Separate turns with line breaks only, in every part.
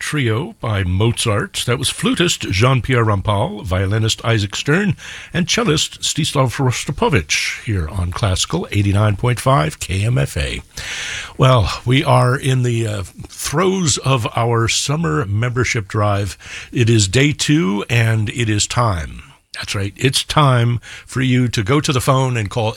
Trio by Mozart. That was flutist Jean-Pierre Rampal, violinist Isaac Stern, and cellist Stislav Rostropovich here on Classical 89.5 KMFA. Well, we are in the throes of our summer membership drive. It is day 2, and it is time. That's right. It's time for you to go to the phone and call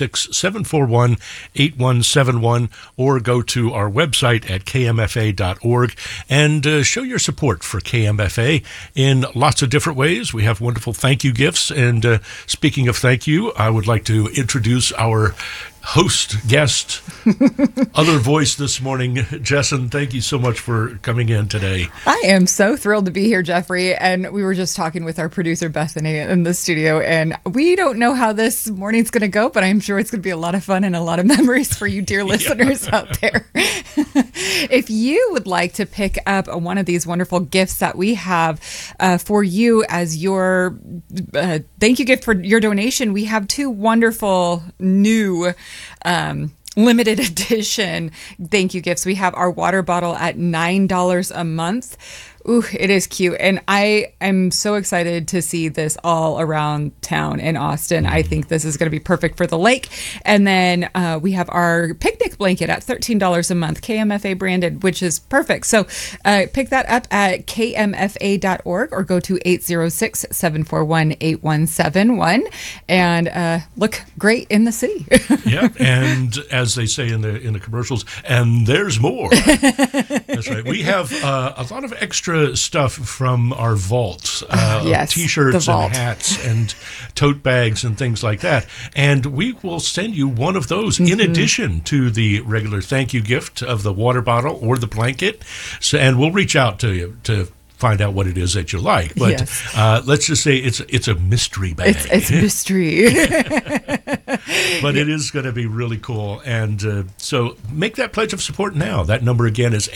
806-741-8171 or go to our website at kmfa.org and show your support for KMFA in lots of different ways. We have wonderful thank you gifts. And speaking of thank you, I would like to introduce our host, guest, other voice this morning. Jessen, thank you so much for coming in today.
I am so thrilled to be here, Jeffrey. And we were just talking with our producer, Bethany, in the studio. And we don't know how this morning's going to go, but I'm sure it's going to be a lot of fun and a lot of memories for you, dear listeners out there. If you would like to pick up one of these wonderful gifts that we have for you as your thank you gift for your donation, we have 2 wonderful new limited edition thank you gifts. We have our water bottle at $9 a month. Ooh, it is cute. And I am so excited to see this all around town in Austin. I think this is going to be perfect for the lake. And then we have our picnic blanket at $13 a month, KMFA branded, which is perfect. So pick that up at kmfa.org or go to 806-741-8171 and look great in the city.
Yeah, and as they say in the commercials, and there's more. That's right. We have a lot of extra stuff from our vault,
yes,
t-shirts and hats and tote bags and things like that. And we will send you one of those in addition to the regular thank you gift of the water bottle or the blanket. So, and we'll reach out to you to find out what it is that you like. But yes. Let's just say it's a mystery bag.
It's mystery.
But it is going to be really cool. And so make that pledge of support now. That number again is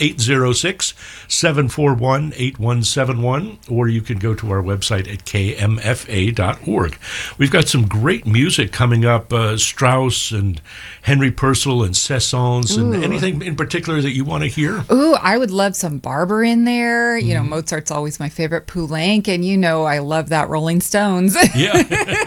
806-741-8171, or you can go to our website at kmfa.org. We've got some great music coming up, Strauss and Henry Purcell and Saint-Saëns, and anything in particular that you want to hear?
Ooh, I would love some Barber in there. You know, Mozart's always my favorite, Poulenc, and you know I love that Rolling Stones. Yeah.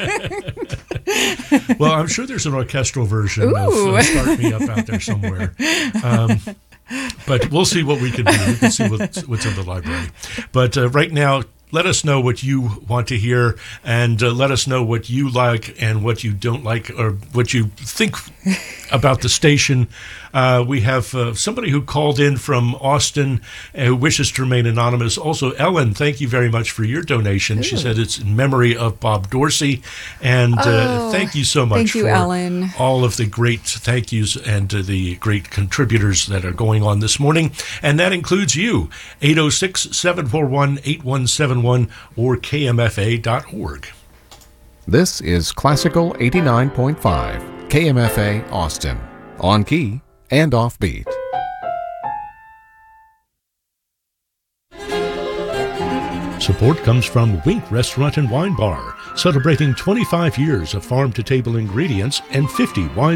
Well, I'm sure there's an orchestral version of Start Me Up out there somewhere. But we'll see what we can do. We can see what's in the library. But right now, let us know what you want to hear, and let us know what you like and what you don't like, or what you think about the station. We have somebody who called in from Austin who wishes to remain anonymous. Also, Ellen, thank you very much for your donation. Ooh. She said it's in memory of Bob Dorsey. And thank you so much for
Ellen.
All of the great thank yous and the great contributors that are going on this morning. And that includes you, 806-741-8171 or kmfa.org.
This is Classical 89.5, KMFA Austin, on key and offbeat.
Support comes from Wink Restaurant and Wine Bar, celebrating 25 years of farm-to-table ingredients and 50 wine